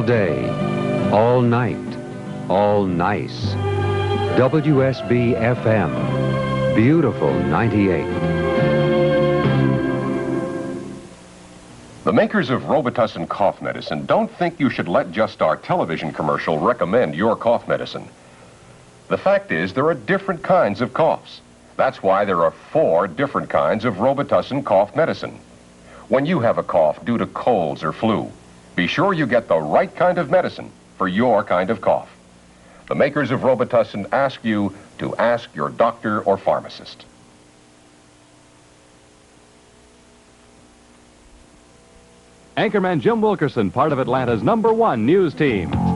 day, all night, all nice. WSB FM, beautiful 98. The makers of Robitussin cough medicine don't think you should let just our television commercial recommend your cough medicine. The fact is, there are different kinds of coughs. That's why there are 4 different kinds of Robitussin cough medicine. When you have a cough due to colds or flu, be sure you get the right kind of medicine for your kind of cough. The makers of Robitussin ask you to ask your doctor or pharmacist. Anchorman Jim Wilkerson, part of Atlanta's #1 news team.